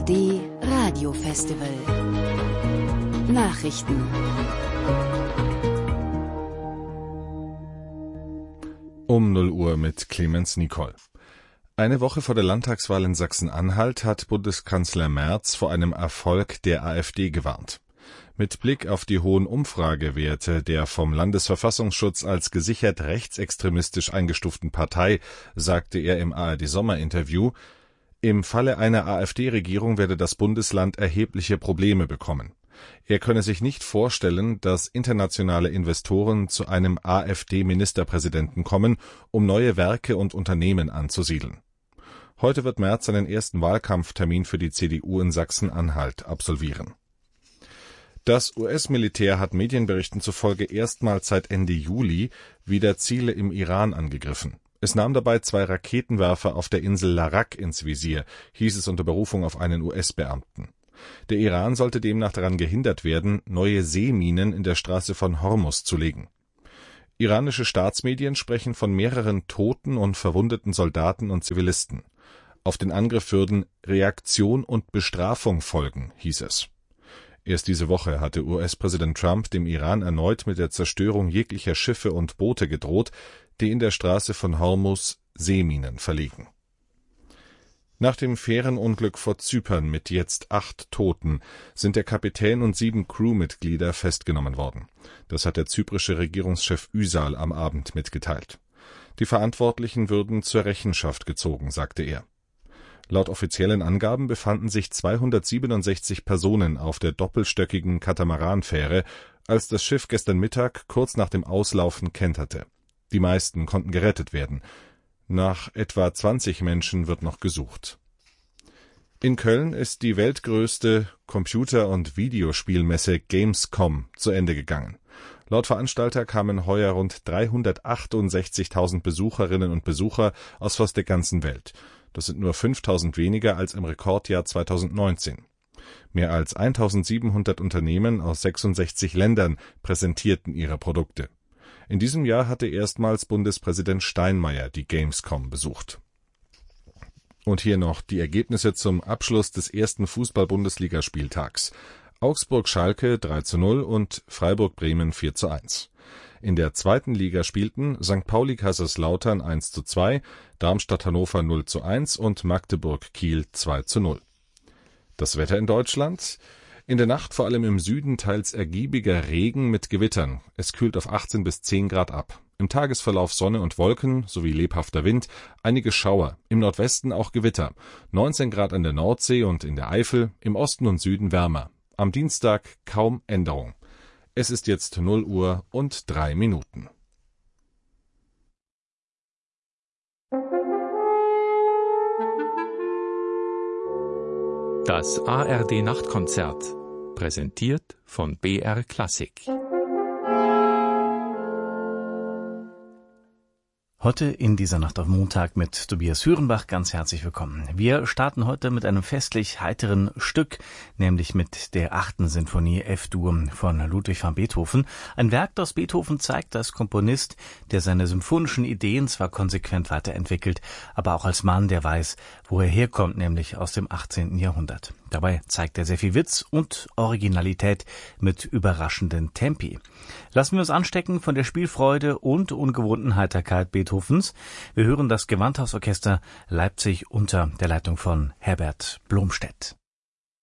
ARD Radiofestival. Nachrichten. Um 0 Uhr mit Clemens Nicol. Eine Woche vor der Landtagswahl in Sachsen-Anhalt hat Bundeskanzler Merz vor einem Erfolg der AfD gewarnt. Mit Blick auf die hohen Umfragewerte der vom Landesverfassungsschutz als gesichert rechtsextremistisch eingestuften Partei sagte er im ARD-Sommerinterview, im Falle einer AfD-Regierung werde das Bundesland erhebliche Probleme bekommen. Er könne sich nicht vorstellen, dass internationale Investoren zu einem AfD-Ministerpräsidenten kommen, um neue Werke und Unternehmen anzusiedeln. Heute wird Merz seinen ersten Wahlkampftermin für die CDU in Sachsen-Anhalt absolvieren. Das US-Militär hat Medienberichten zufolge erstmals seit Ende Juli wieder Ziele im Iran angegriffen. Es nahm dabei 2 Raketenwerfer auf der Insel Larak ins Visier, hieß es unter Berufung auf einen US-Beamten. Der Iran sollte demnach daran gehindert werden, neue Seeminen in der Straße von Hormuz zu legen. Iranische Staatsmedien sprechen von mehreren toten und verwundeten Soldaten und Zivilisten. Auf den Angriff würden Reaktion und Bestrafung folgen, hieß es. Erst diese Woche hatte US-Präsident Trump dem Iran erneut mit der Zerstörung jeglicher Schiffe und Boote gedroht, die in der Straße von Hormuz Seeminen verlegen. Nach dem Fährenunglück vor Zypern mit jetzt 8 Toten sind der Kapitän und 7 Crewmitglieder festgenommen worden. Das hat der zyprische Regierungschef Üsal am Abend mitgeteilt. Die Verantwortlichen würden zur Rechenschaft gezogen, sagte er. Laut offiziellen Angaben befanden sich 267 Personen auf der doppelstöckigen Katamaranfähre, als das Schiff gestern Mittag kurz nach dem Auslaufen kenterte. Die meisten konnten gerettet werden. Nach etwa 20 Menschen wird noch gesucht. In Köln ist die weltgrößte Computer- und Videospielmesse Gamescom zu Ende gegangen. Laut Veranstalter kamen heuer rund 368.000 Besucherinnen und Besucher aus fast der ganzen Welt. Das sind nur 5.000 weniger als im Rekordjahr 2019. Mehr als 1.700 Unternehmen aus 66 Ländern präsentierten ihre Produkte. In diesem Jahr hatte erstmals Bundespräsident Steinmeier die Gamescom besucht. Und hier noch die Ergebnisse zum Abschluss des ersten Fußball-Bundesligaspieltags. Augsburg-Schalke 3:0 und Freiburg-Bremen 4:1. In der zweiten Liga spielten St. Pauli-Kaiserslautern 1:2, Darmstadt-Hannover 0:1 und Magdeburg-Kiel 2:0. Das Wetter in Deutschland: In der Nacht vor allem im Süden teils ergiebiger Regen mit Gewittern. Es kühlt auf 18 bis 10 Grad ab. Im Tagesverlauf Sonne und Wolken sowie lebhafter Wind, einige Schauer, im Nordwesten auch Gewitter. 19 Grad an der Nordsee und in der Eifel, im Osten und Süden wärmer. Am Dienstag kaum Änderung. Es ist jetzt 0 Uhr und 3 Minuten. Das ARD-Nachtkonzert, präsentiert von BR Klassik. Heute in dieser Nacht auf Montag mit Tobias Hürenbach ganz herzlich willkommen. Wir starten heute mit einem festlich heiteren Stück, nämlich mit der 8. Sinfonie F-Dur von Ludwig van Beethoven. Ein Werk, das Beethoven zeigt als Komponist, der seine symphonischen Ideen zwar konsequent weiterentwickelt, aber auch als Mann, der weiß, wo er herkommt, nämlich aus dem 18. Jahrhundert. Dabei zeigt er sehr viel Witz und Originalität mit überraschenden Tempi. Lassen wir uns anstecken von der Spielfreude und ungewohnten Heiterkeit Beethovens. Wir hören das Gewandhausorchester Leipzig unter der Leitung von Herbert Blomstedt.